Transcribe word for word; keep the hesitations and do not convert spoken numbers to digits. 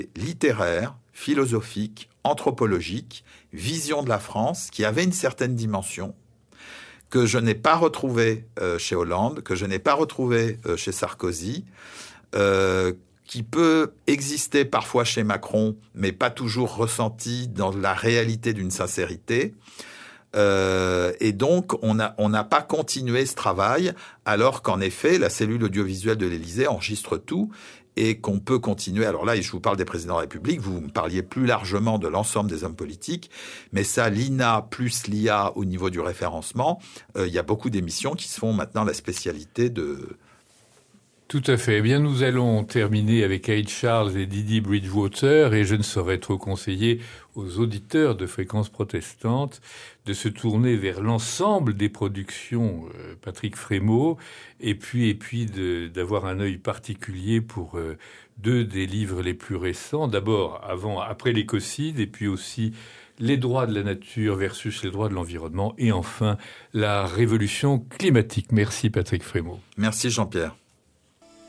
littéraire, philosophique, anthropologique, vision de la France, qui avait une certaine dimension, que je n'ai pas retrouvé euh, chez Hollande, que je n'ai pas retrouvé euh, chez Sarkozy, euh, qui peut exister parfois chez Macron, mais pas toujours ressenti dans la réalité d'une sincérité. Euh, et donc, on n'a on n'a pas continué ce travail, alors qu'en effet, la cellule audiovisuelle de l'Élysée enregistre tout et qu'on peut continuer. Alors là, je vous parle des présidents de la République, vous me parliez plus largement de l'ensemble des hommes politiques, mais ça, l'I N A plus l'I A au niveau du référencement, euh, il y a beaucoup d'émissions qui se font maintenant la spécialité de... Tout à fait. Eh bien, nous allons terminer avec Aïd Charles et Didi Bridgewater, et je ne saurais trop conseiller aux auditeurs de Fréquences Protestantes de se tourner vers l'ensemble des productions euh, Patrick Frémaux, et puis et puis de, d'avoir un œil particulier pour euh, deux des livres les plus récents. D'abord, avant, après l'écocide, et puis aussi les droits de la nature versus les droits de l'environnement, et enfin la révolution climatique. Merci Patrick Frémaux. Merci Jean-Pierre.